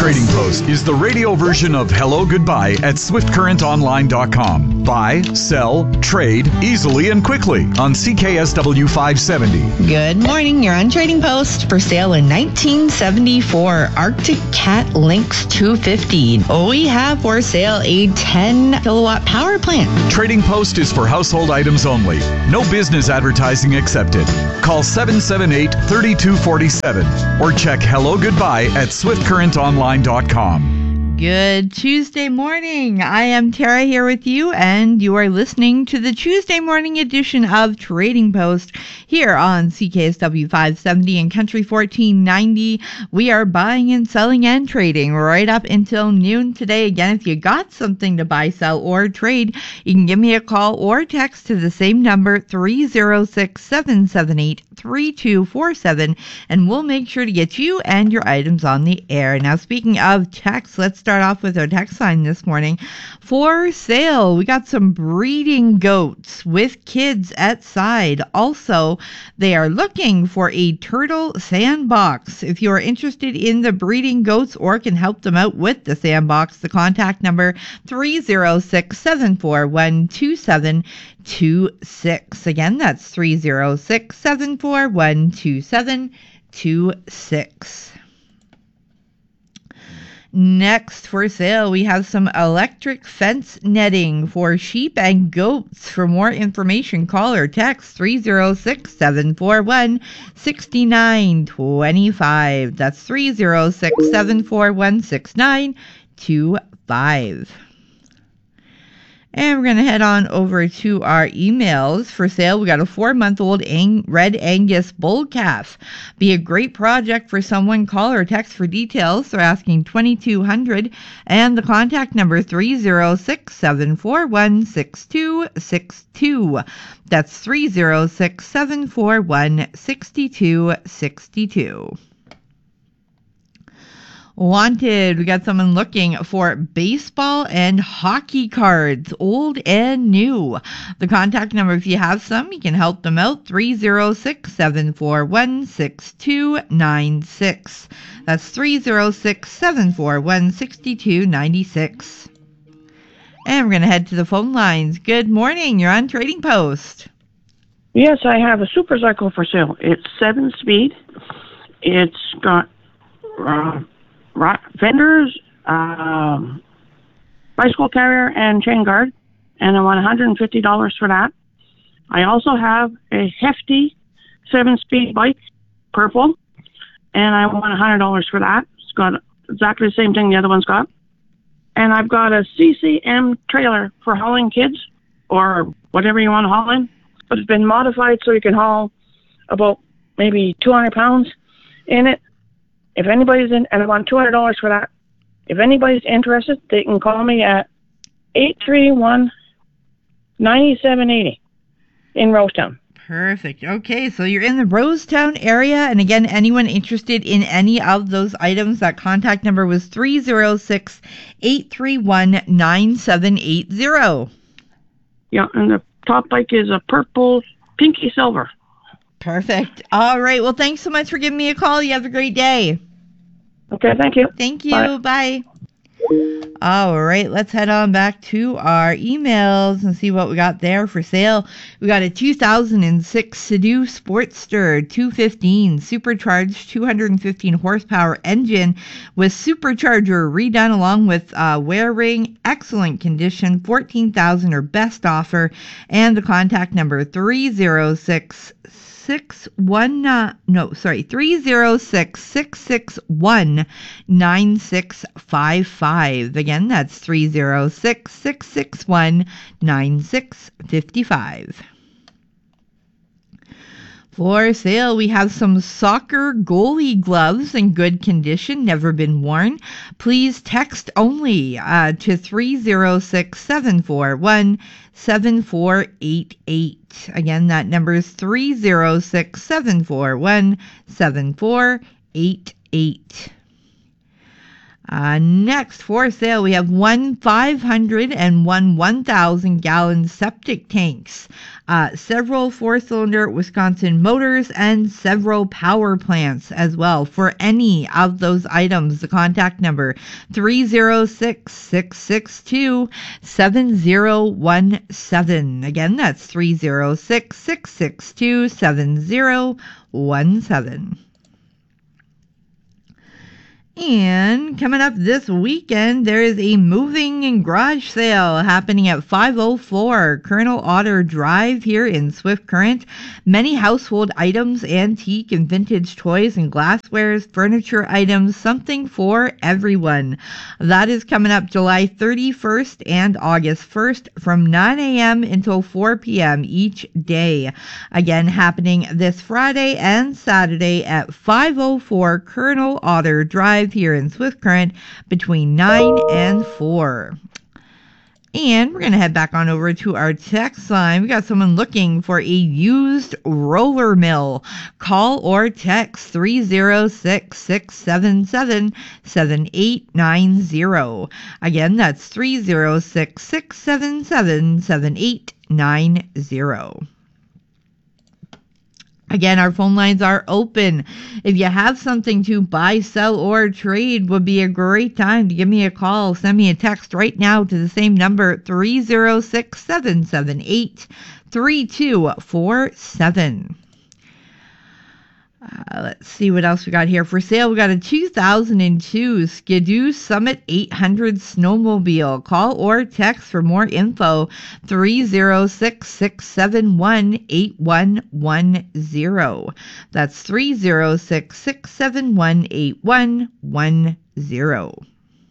Trading Post is the radio version of Hello Goodbye at SwiftCurrentOnline.com. Buy, sell, trade easily and quickly on CKSW 570. Good morning. You're on Trading Post. For sale in 1974 Arctic Cat Lynx 250. We have for sale a 10 kilowatt power plant. Trading Post is for household items only. No business advertising accepted. Call 778-3247 or check Hello Goodbye at SwiftCurrentOnline.com. Good Tuesday morning. I am Tara here with you, and you are listening to the Tuesday morning edition of Trading Post here on CKSW 570 and Country 1490. We are buying and selling and trading right up until noon today. Again, if you got something to buy, sell, or trade, you can give me a call or text to the same number, 306-778-3247, and we'll make sure to get you and your items on the air. Now, speaking of text, let's start off with our text line this morning. For sale, we got some breeding goats with kids at side. Also, they are looking for a turtle sandbox. If you are interested in the breeding goats or can help them out with the sandbox, the contact number 306-741-2726. Again, that's 306-741-2726. Next for sale, we have some electric fence netting for sheep and goats. For more information, call or text 306-741-6925. That's 306-741-6925. And we're going to head on over to our emails. For sale, we got a 4-month-old Red Angus bull calf. Be a great project for someone. Call or text for details. They're asking $2,200. And the contact number 306-741-6262. That's 306-741-6262. Wanted, we got someone looking for baseball and hockey cards, old and new. The contact number, if you have some, you can help them out, 306-741-6296. That's 306-741-6296. And we're going to head to the phone lines. Good morning, you're on Trading Post. Yes, I have a super cycle for sale. It's 7-speed. It's got fenders, bicycle carrier, and chain guard, and I want $150 for that. I also have a hefty 7-speed bike, purple, and I want $100 for that. It's got exactly the same thing the other one's got. And I've got a CCM trailer for hauling kids or whatever you want to haul in, but it's been modified so you can haul about maybe 200 pounds in it. If anybody's in, and I want $200 for that. If anybody's interested, they can call me at 831-9780 in Rosetown. Perfect. Okay, so you're in the Rosetown area, and again, anyone interested in any of those items, that contact number was 306-831-9780. Yeah, and the top bike is a purple, pinky silver. Perfect. All right. Well, thanks so much for giving me a call. You have a great day. Okay, thank you. Thank you. Bye. All right. Let's head on back to our emails and see what we got there for sale. We got a 2006 Sea-Doo Sportster 215 supercharged 215 horsepower engine with supercharger redone along with wear ring. Excellent condition. $14,000 or best offer. And the contact number 306-661-9655. Again, that's 306-661-9655. For sale, we have some soccer goalie gloves in good condition, never been worn. Please text only to 306-741-7488. Again, that number is 306-741-7488. Next, for sale, we have one 500 and one 1,000-gallon septic tanks, several four-cylinder Wisconsin motors, and several power plants as well. For any of those items, the contact number 306-662-7017. Again, that's 306-662-7017. And coming up this weekend, there is a moving and garage sale happening at 504 Colonel Otter Drive here in Swift Current. Many household items, antique and vintage toys and glasswares, furniture items, something for everyone. That is coming up July 31st and August 1st from 9 a.m. until 4 p.m. each day. Again, happening this Friday and Saturday at 504 Colonel Otter Drive here in Swift Current between 9 and 4. And we're going to head back on over to our text line. We got someone looking for a used roller mill. Call or text 306-677-7890. Again, that's 306-677-7890. Again, our phone lines are open. If you have something to buy, sell, or trade, would be a great time to give me a call. Send me a text right now to the same number, 306-778-3247. Let's see what else we got here for sale. We got a 2002 Skidoo Summit 800 snowmobile. Call or text for more info, 306-671-8110. That's 306-671-8110.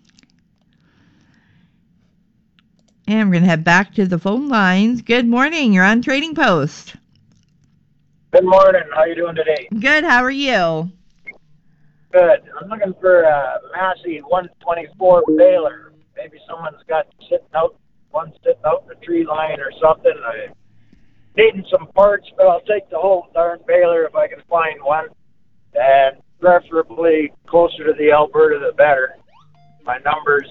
And we're going to head back to the phone lines. Good morning. You're on Trading Post. Good morning. How you doing today? Good. How are you? Good. I'm looking for a Massey 124 baler. Maybe someone's got one sitting out in the tree line or something. I'm needing some parts, but I'll take the whole darn baler if I can find one, and preferably closer to the Alberta the better. My number's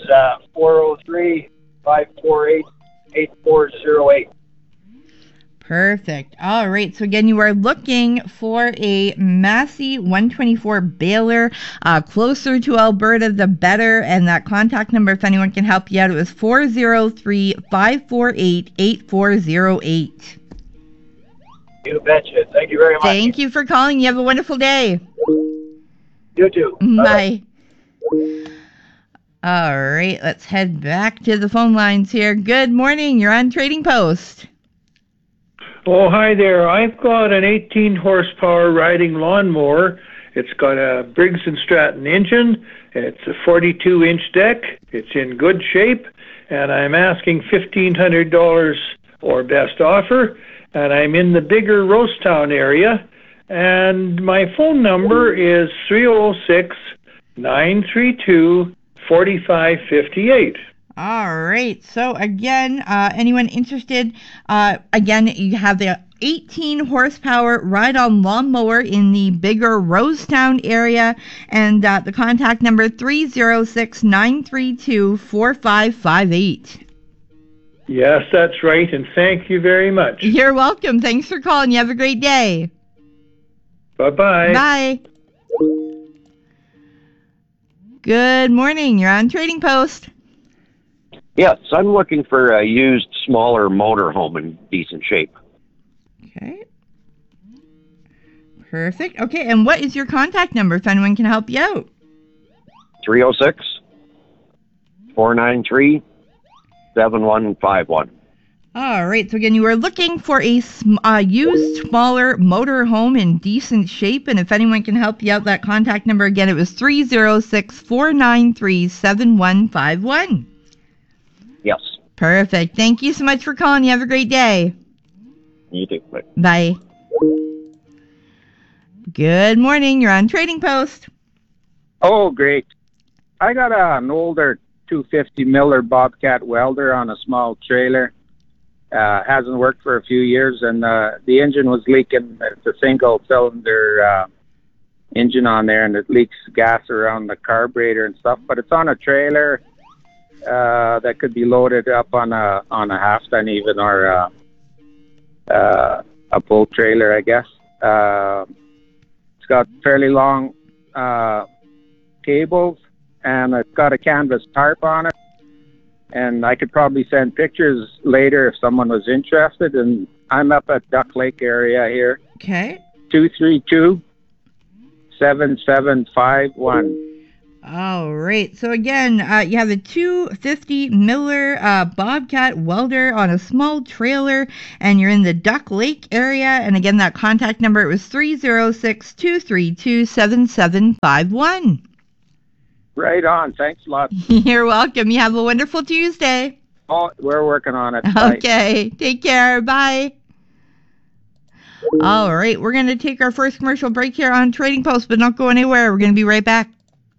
403-548-8408. Perfect. All right. So again, you are looking for a Massey 124 baler, closer to Alberta, the better. And that contact number, if anyone can help you out, it was 403-548-8408. You betcha. Thank you very much. Thank you for calling. You have a wonderful day. You too. Bye. All right. Let's head back to the phone lines here. Good morning. You're on Trading Post. Oh, hi there. I've got an 18 horsepower riding lawnmower. It's got a Briggs & Stratton engine. It's a 42-inch deck. It's in good shape, and I'm asking $1,500 or best offer, and I'm in the bigger Rosetown area, and my phone number is 306-932-4558. All right. So again, anyone interested, again, you have the 18 horsepower ride-on lawnmower in the bigger Rosetown area, and the contact number 306-932-4558. Yes, that's right, and thank you very much. You're welcome. Thanks for calling. You have a great day. Bye-bye. Bye. Good morning. You're on Trading Post. Yes, I'm looking for a used, smaller motorhome in decent shape. Okay. Perfect. Okay, and what is your contact number if anyone can help you out? 306-493-7151. All right, so again, you are looking for a used, smaller motorhome in decent shape, and if anyone can help you out, that contact number, again, it was 306-493-7151. Yes. Perfect. Thank you so much for calling. You have a great day. You too. Bye. Bye. Good morning. You're on Trading Post. Oh, great. I got an older 250 Miller Bobcat welder on a small trailer. Hasn't worked for a few years, and the engine was leaking. It's a single cylinder engine on there, and it leaks gas around the carburetor and stuff. But it's on a trailer that could be loaded up on a half ton even, or a pull trailer, I guess. It's got fairly long cables, and it's got a canvas tarp on it. And I could probably send pictures later if someone was interested. And I'm up at Duck Lake area here. Okay. 232-7751. All right. So again, you have the 250 Miller Bobcat welder on a small trailer, and you're in the Duck Lake area. And again, that contact number, it was 306-232-7751. Right on. Thanks a lot. You're welcome. You have a wonderful Tuesday. Oh, we're working on it. Bye. Okay. Take care. Bye. All right. We're going to take our first commercial break here on Trading Post, but not go anywhere. We're going to be right back.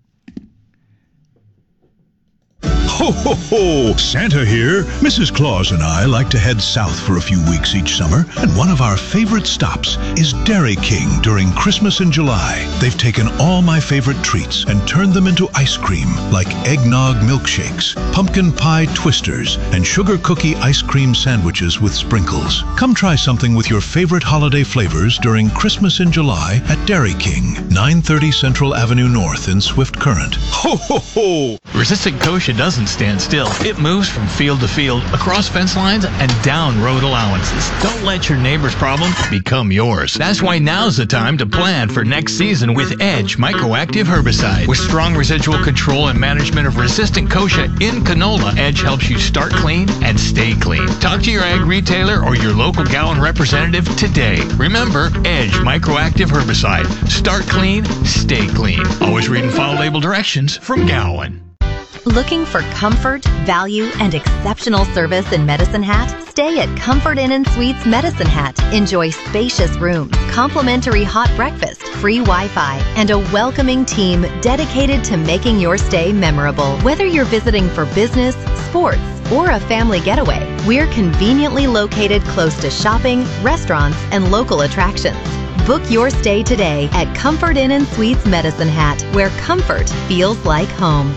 Ho, ho, ho! Santa here. Mrs. Claus and I like to head south for a few weeks each summer, and one of our favorite stops is Dairy King during Christmas in July. They've taken all my favorite treats and turned them into ice cream, like eggnog milkshakes, pumpkin pie twisters, and sugar cookie ice cream sandwiches with sprinkles. Come try something with your favorite holiday flavors during Christmas in July at Dairy King, 930 Central Avenue North in Swift Current. Ho, ho, ho! Resistant Kosher doesn't stand still. It moves from field to field, across fence lines, and down road allowances. Don't let your neighbor's problem become yours. That's why now's the time to plan for next season with Edge Microactive Herbicide. With strong residual control and management of resistant kochia in canola, Edge helps you start clean and stay clean. Talk to your ag retailer or your local Gowan representative today. Remember, Edge Microactive Herbicide. Start clean, stay clean. Always read and follow label directions from Gowan. Looking for comfort, value, and exceptional service in Medicine Hat? Stay at Comfort Inn & Suites Medicine Hat. Enjoy spacious rooms, complimentary hot breakfast, free Wi-Fi, and a welcoming team dedicated to making your stay memorable. Whether you're visiting for business, sports, or a family getaway, we're conveniently located close to shopping, restaurants, and local attractions. Book your stay today at Comfort Inn & Suites Medicine Hat, where comfort feels like home.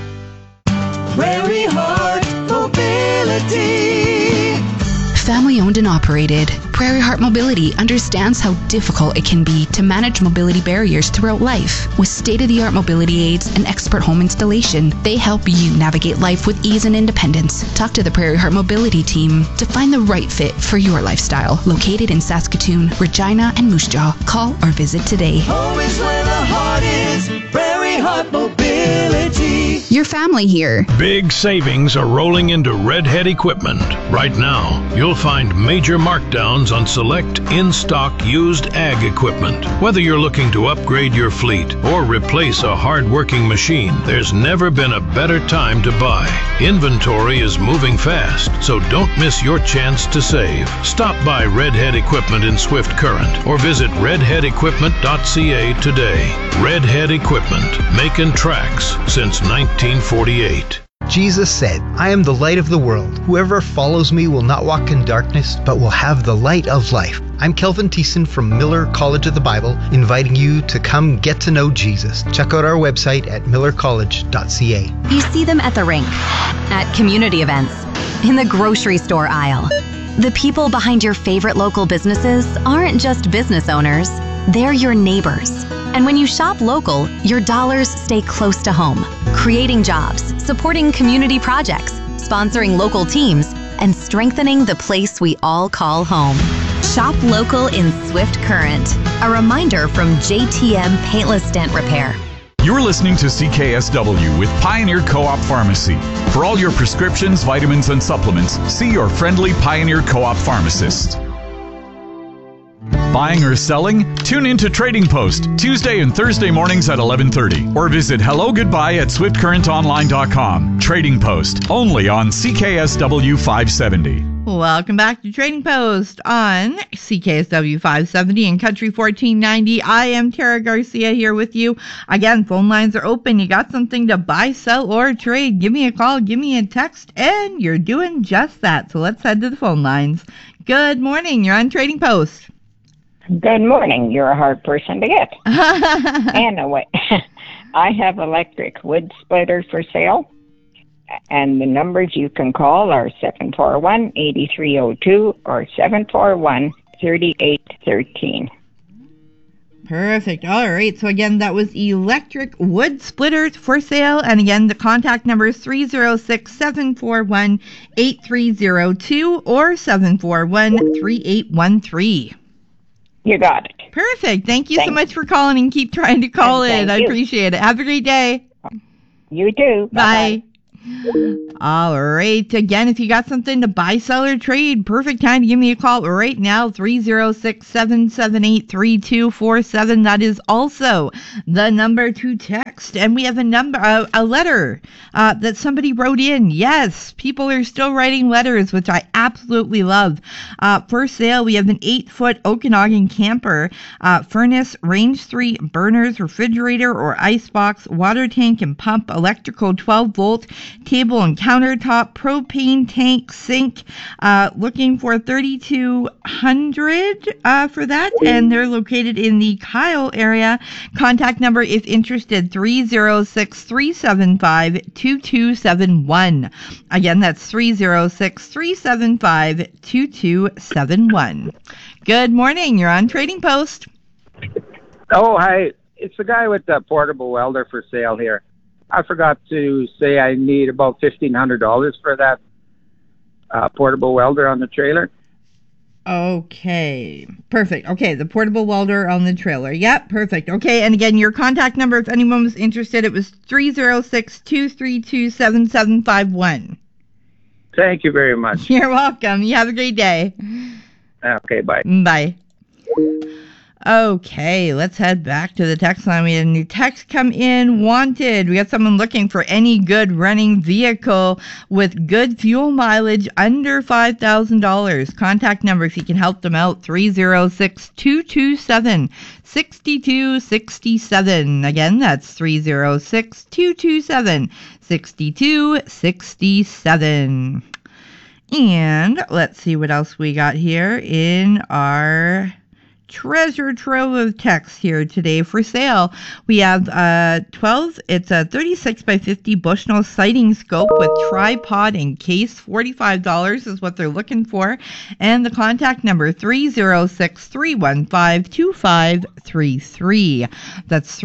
Prairie Heart Mobility. Family owned and operated, Prairie Heart Mobility understands how difficult it can be to manage mobility barriers throughout life. With state-of-the-art mobility aids and expert home installation, they help you navigate life with ease and independence. Talk to the Prairie Heart Mobility team to find the right fit for your lifestyle. Located in Saskatoon, Regina, and Moose Jaw. Call or visit today. Home is where the heart is. Prairie Heart Mobility. Your family here. Big savings are rolling into Redhead Equipment. Right now, you'll find major markdowns on select in-stock used ag equipment. Whether you're looking to upgrade your fleet or replace a hard-working machine, there's never been a better time to buy. Inventory is moving fast, so don't miss your chance to save. Stop by Redhead Equipment in Swift Current or visit redheadequipment.ca today. Redhead Equipment, making tracks since 1948. Jesus said, I am the light of the world. Whoever follows me will not walk in darkness, but will have the light of life. I'm Kelvin Thiessen from Miller College of the Bible, inviting you to come get to know Jesus. Check out our website at millercollege.ca. You see them at the rink, at community events, in the grocery store aisle. The people behind your favorite local businesses aren't just business owners, they're your neighbors. And when you shop local, your dollars stay close to home, creating jobs, supporting community projects, sponsoring local teams, and strengthening the place we all call home. Shop local in Swift Current. A reminder from JTM Paintless Dent Repair. You're listening to CKSW with Pioneer Co-op Pharmacy. For all your prescriptions, vitamins, and supplements, see your friendly Pioneer Co-op pharmacist. Buying or selling? Tune in to Trading Post, Tuesday and Thursday mornings at 11:30. Or visit HelloGoodbye@SwiftCurrentOnline.com. Trading Post, only on CKSW 570. Welcome back to Trading Post on CKSW 570 and Country 1490. I am Tara Garcia here with you. Again, phone lines are open. You got something to buy, sell, or trade? Give me a call, give me a text, and you're doing just that. So let's head to the phone lines. Good morning. You're on Trading Post. Good morning. You're a hard person to get. Anyway, I have electric wood splitters for sale, and the numbers you can call are 741-8302 or 741-3813. Perfect. All right. So again, that was electric wood splitters for sale. And again, the contact number is 306-741-8302 or 741-3813. You got it. Perfect. Thank you so much for calling, and keep trying to call in. I appreciate it. Have a great day. You too. Bye. All right. Again, if you got something to buy, sell, or trade, perfect time to give me a call right now, 306-778-3247. That is also the number to text. And we have a letter that somebody wrote in. Yes, people are still writing letters, which I absolutely love. For sale, we have an 8-foot Okanagan camper, furnace, range 3, burners, refrigerator or icebox, water tank and pump, electrical 12-volt, table and countertop, propane tank, sink, looking for $3,200 for that, and they're located in the Kyle area. Contact number, if interested, 306-375-2271. Again, that's 306-375-2271. Good morning. You're on Trading Post. Oh, hi. It's the guy with the portable welder for sale here. I forgot to say I need about $1,500 for that portable welder on the trailer. Okay, perfect. Okay, the portable welder on the trailer. Yep, perfect. Okay, and again, your contact number, if anyone was interested, it was 306-232-7751. Thank you very much. You're welcome. You have a great day. Okay, bye. Bye. Okay, let's head back to the text line. We had a new text come in. Wanted. We got someone looking for any good running vehicle with good fuel mileage under $5,000. Contact number, if you can help them out, 306-227-6267. Again, that's 306-227-6267. And let's see what else we got here in our treasure trove of text here today for sale. We have it's a 36 by 50 Bushnell sighting scope with tripod and case. $45 is what they're looking for. And the contact number, 306-315-2533. That's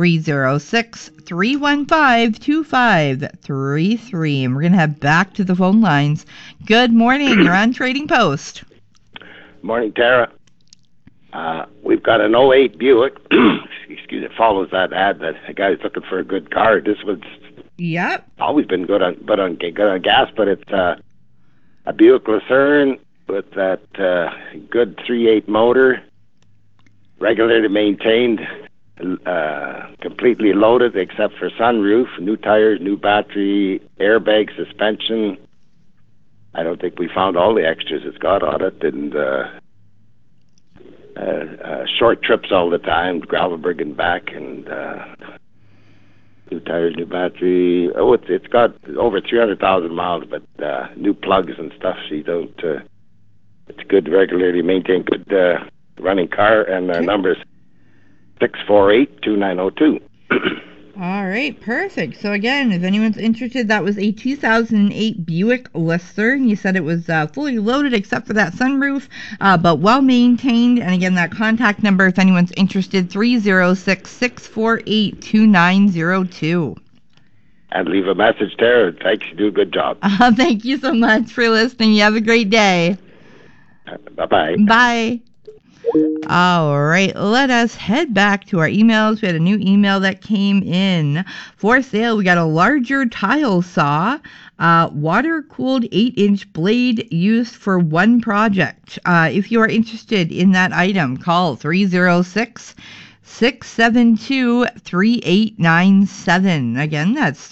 306-315-2533. And we're going to head back to the phone lines. Good morning. You're on Trading Post. Morning, Tara. We've got an 08 Buick. Excuse me, it follows that ad that a guy's looking for a good car. This one's always been good on gas, but it's a Buick Lucerne with that good 3.8 motor, regularly maintained, completely loaded except for sunroof, new tires, new battery, airbag, suspension. I don't think we found all the extras it's got on it, and short trips all the time, Gravelberg and back, and new tires, new battery. Oh, it's got over 300,000 miles, but new plugs and stuff. It's good, regularly maintained, good running car, and the number is 648-2902. All right, perfect. So again, if anyone's interested, that was a 2008 Buick Lucerne. You said it was fully loaded except for that sunroof, but well maintained. And again, that contact number, if anyone's interested, 306-648-2902. And leave a message there. Thanks, you do a good job. Thank you so much for listening. You have a great day. Bye-bye. Bye. All right, let us head back to our emails. We had a new email that came in. For sale, we got a larger tile saw, water-cooled 8-inch blade used for one project. If you are interested in that item, call 306-672-3897. Again, that's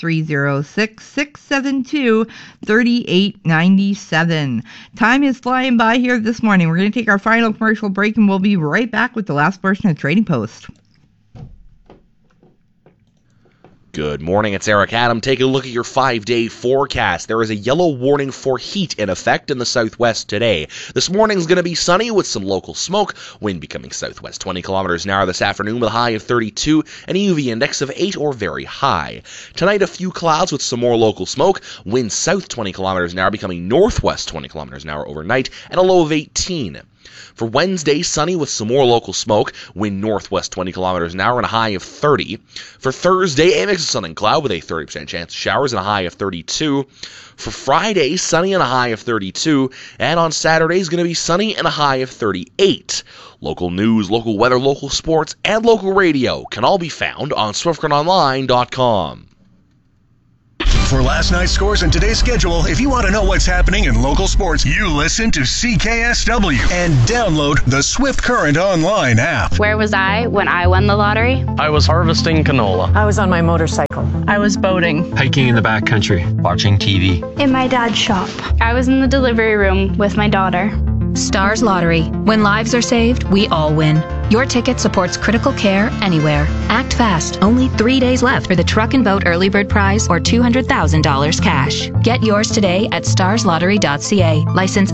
306-672-3897. Time is flying by here this morning. We're going to take our final commercial break, and we'll be right back with the last portion of Trading Post. Good morning, it's Eric Adam. Take a look at your 5-day forecast. There is a yellow warning for heat in effect in the southwest today. This morning is going to be sunny with some local smoke, wind becoming southwest 20 kilometers an hour this afternoon with a high of 32 and a UV index of 8 or very high. Tonight, a few clouds with some more local smoke, wind south 20 kilometers an hour becoming northwest 20 kilometers an hour overnight, and a low of 18. For Wednesday, sunny with some more local smoke, wind northwest 20 kilometers an hour and a high of 30. For Thursday, a mix of sun and cloud with a 30% chance of showers and a high of 32. For Friday, sunny and a high of 32. And on Saturday is going to be sunny and a high of 38. Local news, local weather, local sports, and local radio can all be found on SwiftCurrentOnline.com. For last night's scores and today's schedule, if you want to know what's happening in local sports, you listen to CKSW and download the Swift Current Online app. Where was I when I won the lottery? I was harvesting canola. I was on my motorcycle. I was boating. Hiking in the backcountry. Watching TV. In my dad's shop. I was in the delivery room with my daughter. Stars Lottery. When lives are saved, we all win. Your ticket supports critical care anywhere. Act fast. Only 3 days left for the Truck and Boat Early Bird Prize or $200,000 cash. Get yours today at starslottery.ca. License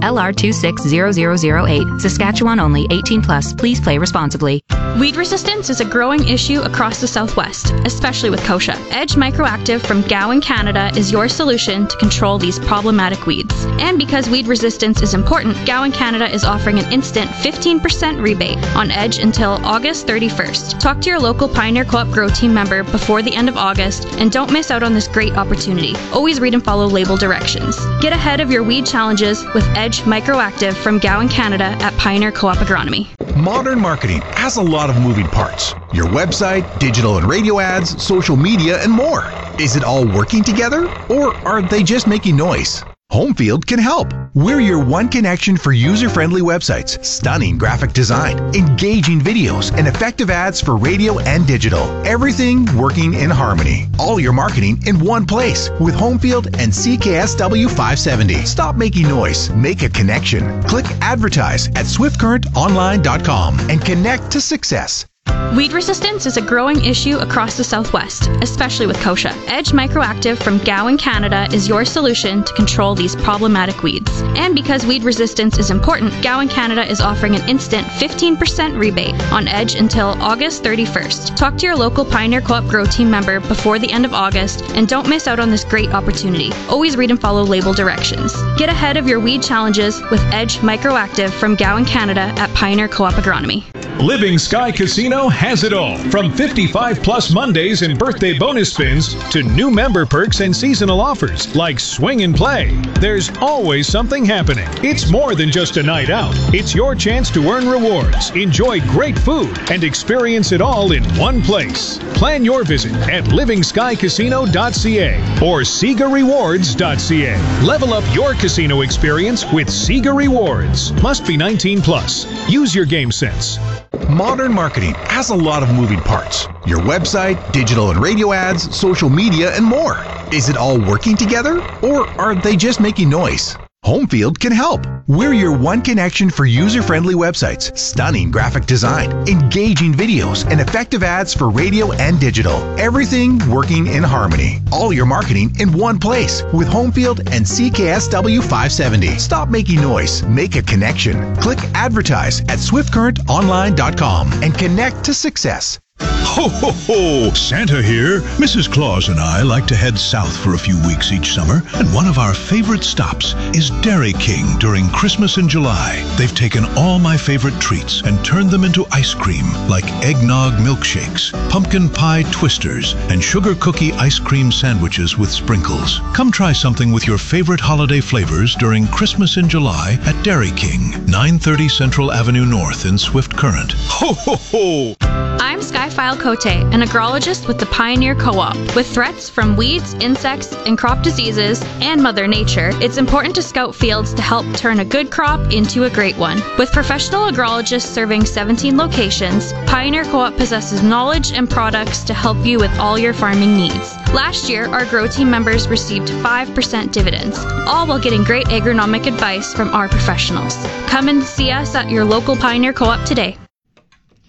LR260008. Saskatchewan only. 18 plus. Please play responsibly. Weed resistance is a growing issue across the Southwest, especially with kochia. Edge Microactive from Gowan, Canada is your solution to control these problematic weeds. And because weed resistance is important, Gowan, Canada is offering an instant 15% rebate on Edge until August 31st. Talk to your local Pioneer Co-op Grow Team member before the end of August and don't miss out on this great opportunity. Always read and follow label directions. Get ahead of your weed challenges with Edge Microactive from Gowan, Canada at Pioneer Co-op Agronomy. Modern marketing has a lot of moving parts. Your website, digital and radio ads, social media, and more. Is it all working together, or are they just making noise? Homefield can help. We're your one connection for user-friendly websites, stunning graphic design, engaging videos, and effective ads for radio and digital. Everything working in harmony. All your marketing in one place with Homefield and CKSW 570. Stop making noise. Make a connection. Click Advertise at SwiftCurrentOnline.com and connect to success. Weed resistance is a growing issue across the Southwest, especially with kochia. Edge Microactive from Gowan, Canada is your solution to control these problematic weeds. And because weed resistance is important, Gowan, Canada is offering an instant 15% rebate on Edge until August 31st. Talk to your local Pioneer Co-op Grow Team member before the end of August and don't miss out on this great opportunity. Always read and follow label directions. Get ahead of your weed challenges with Edge Microactive from Gowan, Canada at Pioneer Co-op Agronomy. Living Sky Casino has it all, from 55 plus Mondays and birthday bonus spins to new member perks and seasonal offers like swing and play. There's always something happening. It's more than just a night out. It's your chance to earn rewards, enjoy great food, and experience it all in one place. Plan your visit at livingskycasino.ca or SegaRewards.ca. Level up your casino experience with Sega Rewards. Must be 19 plus. Use your game sense. Modern marketing has a lot of moving parts. Your website, digital and radio ads, social media, and more. Is it all working together, or are they just making noise? Homefield can help. We're your one connection for user-friendly websites, stunning graphic design, engaging videos, and effective ads for radio and digital. Everything working in harmony. All your marketing in one place with Homefield and CKSW 570. Stop making noise. Make a connection. Click Advertise at SwiftCurrentOnline.com and connect to success. Ho, ho, ho! Santa here. Mrs. Claus and I like to head south for a few weeks each summer, and one of our favorite stops is Dairy King during Christmas in July. They've taken all my favorite treats and turned them into ice cream, like eggnog milkshakes, pumpkin pie twisters, and sugar cookie ice cream sandwiches with sprinkles. Come try something with your favorite holiday flavors during Christmas in July at Dairy King, 930 Central Avenue North in Swift Current. Ho, ho, ho! I'm Skyfile Cote, an agrologist with the Pioneer Co-op. With threats from weeds, insects, and crop diseases, and Mother Nature, it's important to scout fields to help turn a good crop into a great one. With professional agrologists serving 17 locations, Pioneer Co-op possesses knowledge and products to help you with all your farming needs. Last year, our Grow Team members received 5% dividends, all while getting great agronomic advice from our professionals. Come and see us at your local Pioneer Co-op today.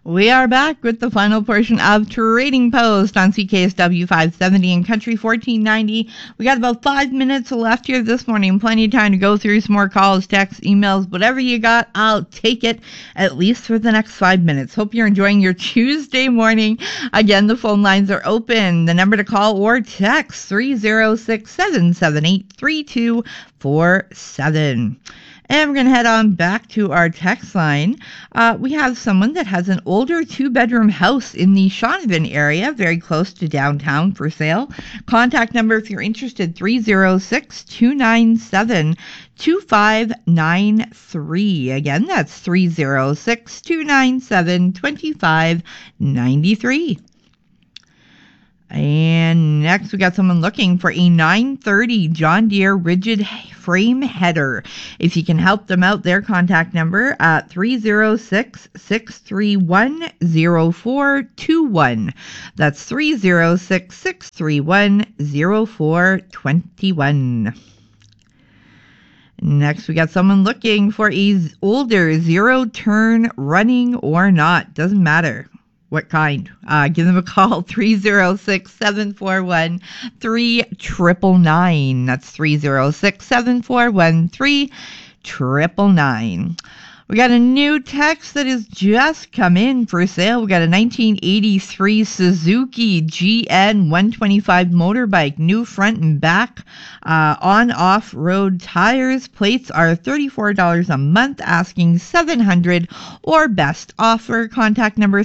We are back with the final portion of Trading Post on CKSW 570 and Country 1490. We got about 5 minutes left here this morning. Plenty of time to go through some more calls, texts, emails, whatever you got, I'll take it, at least for the next 5 minutes. Hope you're enjoying your Tuesday morning. Again, the phone lines are open. The number to call or text, 306-778-3247. And we're going to head on back to our text line. We have someone that has an older 2-bedroom house in the Shaunavon area, very close to downtown, for sale. Contact number, if you're interested, 306-297-2593. Again, that's 306-297-2593. And next, we got someone looking for a 930 John Deere rigid frame header. If you can help them out, their contact number at 306-631-0421. That's 306-631-0421. Next, we got someone looking for a older 0-turn running or not. Doesn't matter what kind. Give them a call, 306-741-3999. That's 306-741-3999. We got a new text that has just come in for sale. We got a 1983 Suzuki GN 125 motorbike, new front and back, on off-road tires. Plates are $34 a month, asking $700 or best offer. Contact number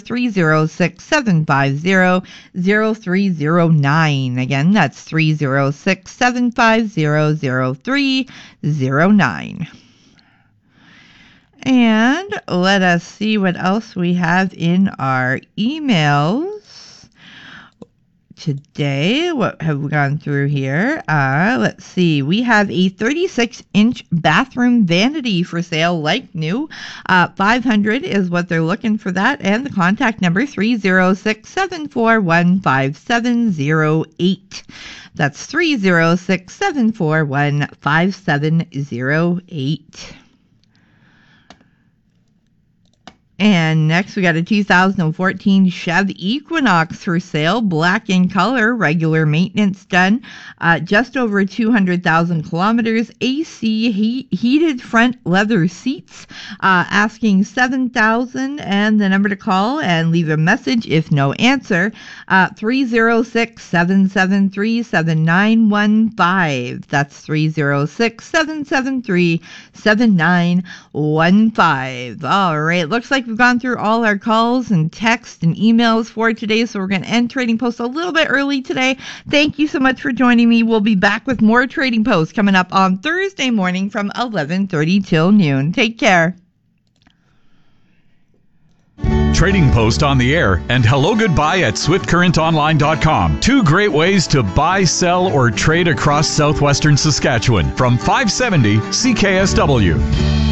306-750-0309. Again, that's 306-750-0309. And let us see what else we have in our emails today. What have we gone through here? Let's see. We have a 36-inch bathroom vanity for sale, like new. $500 is what they're looking for that. And the contact number, 306-741-5708. That's 306-741-5708. And next, we got a 2014 Chevy Equinox for sale, black in color, regular maintenance done, just over 200,000 kilometers, AC heated front leather seats, asking $7,000, and the number to call and leave a message if no answer, 306-773-7915. That's 306-773-7915. All right, looks like we've gone through all our calls and texts and emails for today, so we're going to end Trading Post a little bit early today. Thank you so much for joining me. We'll be back with more Trading Post coming up on Thursday morning from 11:30 till noon. Take care. Trading Post on the air and hello goodbye at SwiftCurrentOnline.com. 2 great ways to buy, sell, or trade across southwestern Saskatchewan from 570 CKSW.